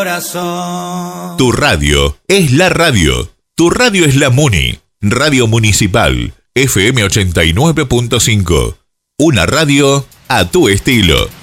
Corazón. Tu radio es la radio. Tu radio es la Muni. Radio Municipal FM 89.5. Una radio a tu estilo.